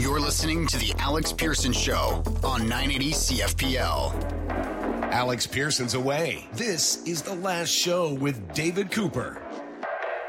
You're listening to The Alex Pearson Show on 980 CFPL. Alex Pearson's away. This is The Last Show with David Cooper.